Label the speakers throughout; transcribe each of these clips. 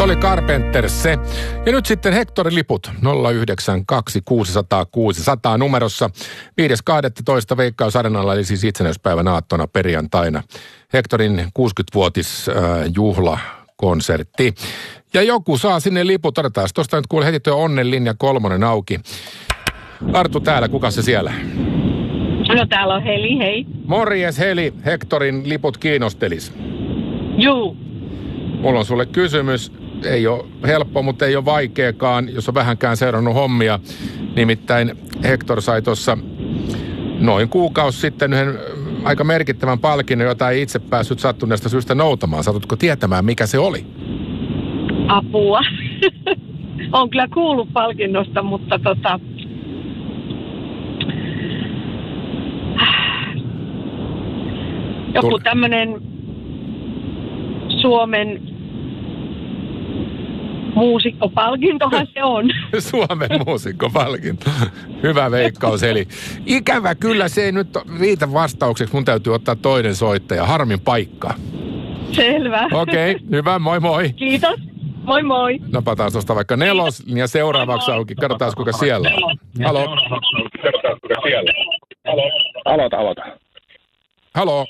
Speaker 1: Se oli Carpenters se. Ja nyt sitten Hectorin liput 092 600 600 numerossa 5.12. Veikkaus Arenalla, eli siis itsenäispäivän aattona perjantaina. Hectorin 60-vuotis juhlakonsertti. Ja joku saa sinne liput. Otetaan tuosta nyt kuule heti tuo Onnen linja 3 auki. Arttu täällä, kuka se siellä?
Speaker 2: No täällä on Heli, hei.
Speaker 1: Morjes Heli, Hectorin liput kiinnostelis.
Speaker 2: Juu.
Speaker 1: Mulla on sulle kysymys. Ei ole helppo, mutta ei ole vaikeakaan, jos on vähänkään seurannut hommia. Nimittäin Hector sai tuossa noin kuukausi sitten yhden aika merkittävän palkinnon, jota ei itse päässyt sattuneesta syystä noutamaan. Satutko tietämään, mikä se oli?
Speaker 2: Apua. On kyllä kuullut palkinnosta, mutta joku tämmönen Suomen muusikkopalkintohan se on.
Speaker 1: Suomen muusikkopalkinto. Hyvä veikkaus, eli ikävä kyllä se ei nyt riitä vastaukseksi. Mun täytyy ottaa toinen soittaja. Harmin paikka.
Speaker 2: Selvä.
Speaker 1: Okei, hyvä, moi moi.
Speaker 2: Kiitos. Moi moi.
Speaker 1: Napataan tuosta vaikka ja seuraavaksi auki. Katsotaan, kuka siellä on. Halo.
Speaker 3: Aloita.
Speaker 1: Halo.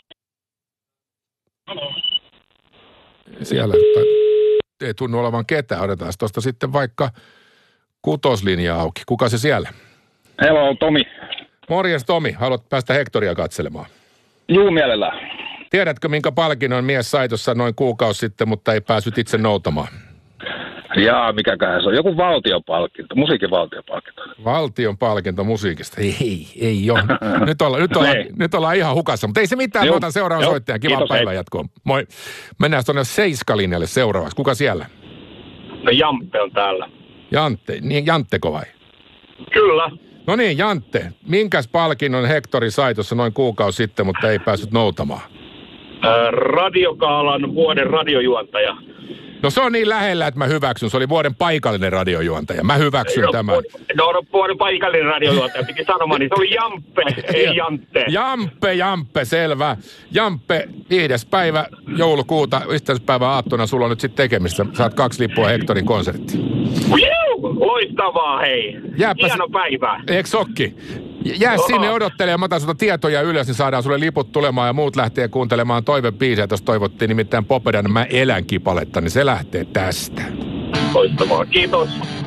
Speaker 1: Siellä ei tunnu olevan ketään. Otetaan tuosta sitten vaikka 6 auki. Kuka se siellä?
Speaker 3: Hello, Tomi.
Speaker 1: Morjes Tomi, haluat päästä Hectoria katselemaan?
Speaker 3: Juu, mielellään.
Speaker 1: Tiedätkö, minkä palkinnon mies sai tuossa noin kuukausi sitten, mutta ei päässyt itse noutamaan?
Speaker 3: Jaa, mikäköhän se on? Joku valtiopalkinto, musiikin valtiopalkinto.
Speaker 1: Valtion palkinto musiikista? Ei ole. Nyt ollaan ihan hukassa, mutta ei se mitään. Mä otan seuraavan soittajan. Kivaa päivän jatkoon. Moi. Mennään tuonne 7-linjalle seuraavaksi. Kuka siellä?
Speaker 3: No Jamppe on täällä.
Speaker 1: Jantteko vai?
Speaker 3: Kyllä.
Speaker 1: No niin, Jantte. Minkäs palkinnon Hectori sai tuossa noin kuukausi sitten, mutta ei päässyt noutamaan?
Speaker 3: Radiokaalan vuoden radiojuontaja.
Speaker 1: No se on niin lähellä, että mä hyväksyn. Se oli vuoden paikallinen radiojuontaja. Mä hyväksyn tämän.
Speaker 3: Vuoden paikallinen radiojuontaja. Piti sanomaan, niin se oli Jamppe, ei Jantte.
Speaker 1: Jamppe, selvä. Jamppe, 5. päivä joulukuuta, itsenäispäivän aattona sulla on nyt sitten tekemistä. Saat 2 lippua Hectorin konserttiin.
Speaker 3: Loistavaa, hei. Hieno päivä.
Speaker 1: Eikö sokki? Jää sinne odottelemaan, mä otan sulta tietoja ylös, niin saadaan sulle liput tulemaan ja muut lähtee kuuntelemaan toivebiisejä. Tuossa toivottiin nimittäin Popedan Mä elän -kipaletta, niin se lähtee tästä.
Speaker 3: Loistavaa, kiitos.